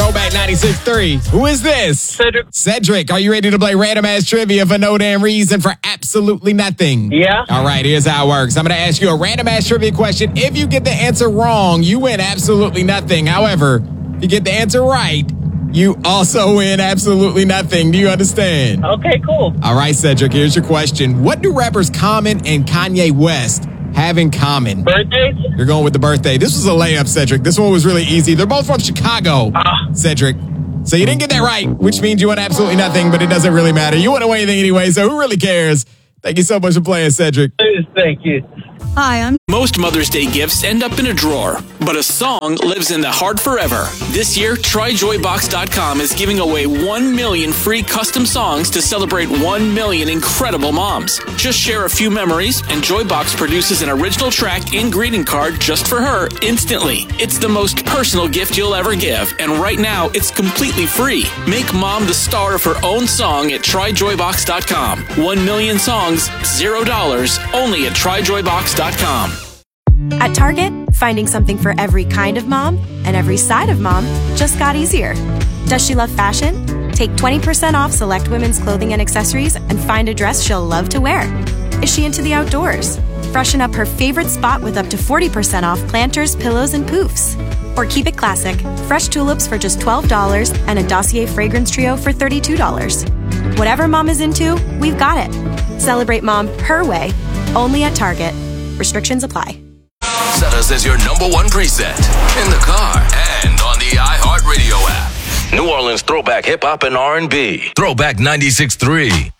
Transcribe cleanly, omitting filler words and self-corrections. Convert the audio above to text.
Throwback 96.3. Who is this? Cedric, are you ready to play random ass trivia for no damn reason for absolutely nothing? Yeah. All right, here's how it works. I'm going to ask you a random ass trivia question. If you get the answer wrong, you win absolutely nothing. However, if you get the answer right, you also win absolutely nothing. Do you understand? Okay, cool. All right, Cedric, here's your question. What do rappers Common and Kanye West have in common? Birthdays? You're going with the birthday. This was a layup, Cedric. This one was really easy. They're both from Chicago, Cedric. So you didn't get that right, which means you won absolutely nothing, but it doesn't really matter. You won't win anything anyway, so who really cares? Thank you so much for playing, Cedric. Thank you. Hi, Most Mother's Day gifts end up in a drawer, but a song lives in the heart forever. This year, TryJoyBox.com is giving away 1 million free custom songs to celebrate 1 million incredible moms. Just share a few memories, and Joybox produces an original track and greeting card just for her instantly. It's the most personal gift you'll ever give, and right now, it's completely free. Make mom the star of her own song at TryJoyBox.com. 1 million songs, $0, only at TryJoyBox.com. At Target, finding something for every kind of mom and every side of mom just got easier. Does she love fashion? Take 20% off select women's clothing and accessories and find a dress she'll love to wear. Is she into the outdoors? Freshen up her favorite spot with up to 40% off planters, pillows, and poofs. Or keep it classic, fresh tulips for just $12 and a Dossier fragrance trio for $32. Whatever mom is into, we've got it. Celebrate mom her way, only at Target. Restrictions apply. Set us as your number one preset in the car and on the iHeartRadio app. New Orleans throwback hip hop and R&B. Throwback 96.3.